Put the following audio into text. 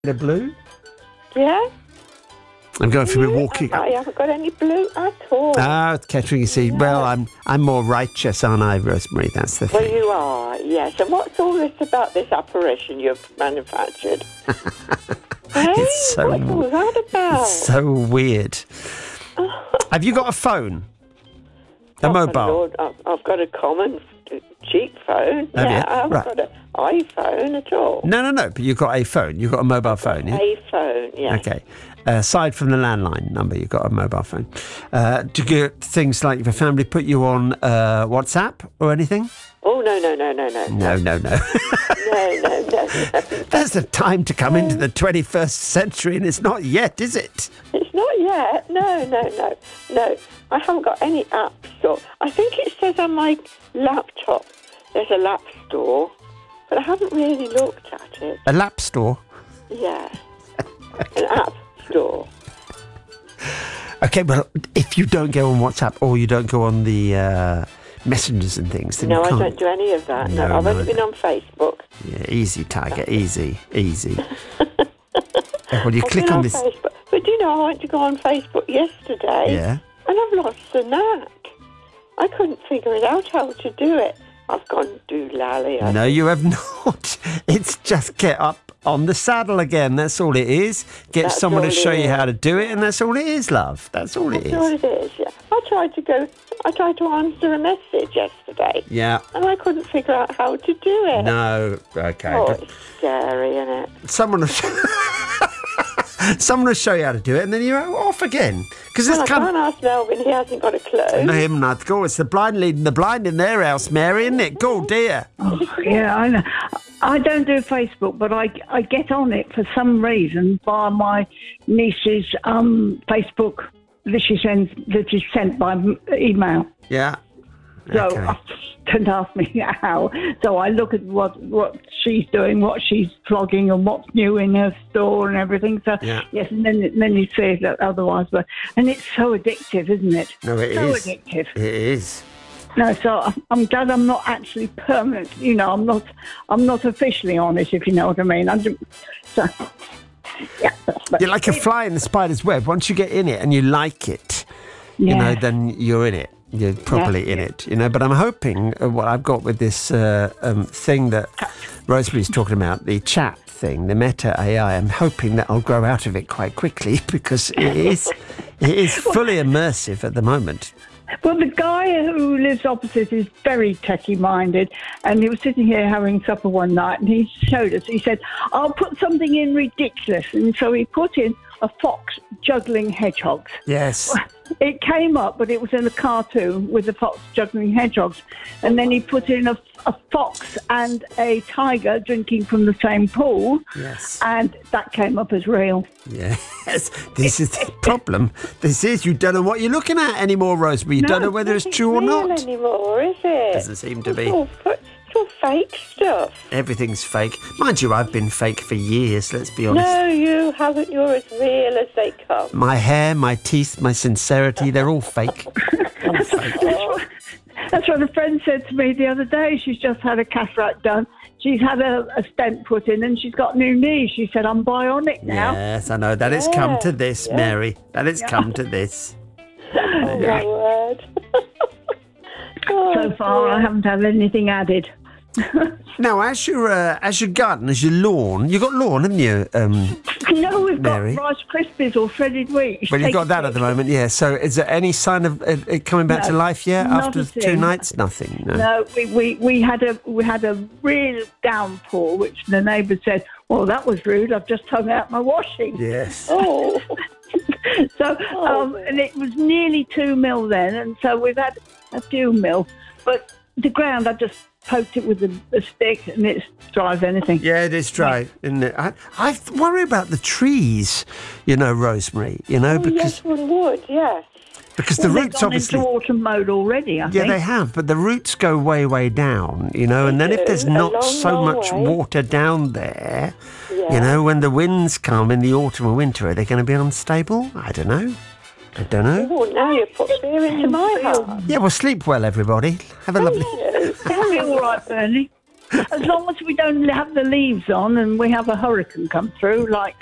of blue? Yeah? I'm going for a bit walking. I haven't got any blue at all. Kettering, you see. Yeah. Well, I'm more righteous, aren't I, Rosemary? That's the thing. Well, you are, yes. And what's all this about this apparition you've manufactured? It's so, what's all that about? It's so weird. Have you got a phone? A mobile? I've got a common cheap phone. I haven't got an iPhone at all. No. But you've got a phone. You've got a mobile phone, yeah? A phone, yeah. Okay. Aside from the landline number, you've got a mobile phone. Do you get things like your family put you on WhatsApp or anything? Oh, no. No. There's a time to come into the 21st century and it's not yet, is it? It's not yet. No. I haven't got any app store. I think it says on my laptop there's a lap store, but I haven't really looked at it. A lap store? Yeah. An app store. Okay, well, if you don't go on WhatsApp or you don't go on the messengers and things, then no, I don't do any of that. No, I've only been on Facebook. Yeah, easy, Tiger, easy. Well, you click on this. Facebook. But do you know, I went to go on Facebook yesterday. Yeah. And I've lost the knack. I couldn't figure it out how to do it. I've gone doolally. No, you have not. It's just get up on the saddle again. That's all it is. Get someone to show you how to do it, and that's all it is, love. That's all it is. That's all it is, yeah. I tried to answer a message yesterday. Yeah. And I couldn't figure out how to do it. No, okay. Oh, it's scary, isn't it? Someone will show you how to do it, and then you're off again. I can't ask Melvin, he hasn't got a clue. No, him not. Go, it's the blind leading the blind in their house, Mary, isn't it? Go, dear. Oh, yeah, I know. I don't do Facebook, but I get on it for some reason by my niece's Facebook that is sent by email. Yeah. So Okay. don't ask me how. So I look at what she's doing, what she's vlogging, and what's new in her store and everything. So yeah. Yes, and then you say that otherwise. And it's so addictive, isn't it? No, it so is. Addictive. It is. No, so I'm glad I'm not actually permanent. You know, I'm not officially on it, if you know what I mean. Yeah. You're like a fly in the spider's web. Once you get in it and you like it, you know, then you're in it. You're properly in it, you know. But I'm hoping what I've got with this thing that Rosemary's talking about, the chat thing, the Meta AI, I'm hoping that I'll grow out of it quite quickly because it is fully immersive at the moment. Well, the guy who lives opposite is very techie-minded, and he was sitting here having supper one night, and he showed us, he said, I'll put something in ridiculous. And so he put in a fox juggling hedgehogs. Yes. It came up, but it was in a cartoon with the fox juggling hedgehogs. And then he put in a fox and a tiger drinking from the same pool. Yes. And that came up as real. Yes. This is the problem. You don't know what you're looking at anymore, Rosemary. You don't know whether it's true or not. It's not anymore, is it? Doesn't seem to be. It's all fake stuff. Everything's fake. Mind you, I've been fake for years, let's be honest. No, you haven't. You're as real as they come. My hair, my teeth, my sincerity, they're all fake. All fake. That's what a friend said to me the other day. She's just had a cataract done. She's had a stent put in and she's got new knees. She said, I'm bionic now. Yes, I know. That has come to this, Mary. That has come to this. Oh, my word. So far, I haven't had anything added. Now, as your garden, as your lawn, you got lawn, haven't you, No, we've Mary? got Rice Krispies or shredded wheat. Well, you've got that at the moment, yeah. So is there any sign of it coming back to life yet after 2 nights? Nothing, no. No, we had a real downpour, which the neighbour said, well, that was rude, I've just hung out my washing. Yes. Oh. So, and it was nearly 2 mil then, and so we've had a few mil. But the ground, I just poked it with a stick, and it's dry as anything. Yeah, it is dry, isn't it? I worry about the trees, you know, Rosemary, you know, because... Yes, one would, yes. Because the roots they've gone obviously... into autumn mode already, I think. Yeah, they have, but the roots go way, way down, you know, and then if there's not so much water down there, you know, when the winds come in the autumn or winter, are they going to be unstable? I don't know. Oh, now you put fear into my heart. Yeah, well, sleep well, everybody. Have a lovely... Are you all right, Bernie? as long as we don't have the leaves on and we have a hurricane come through, like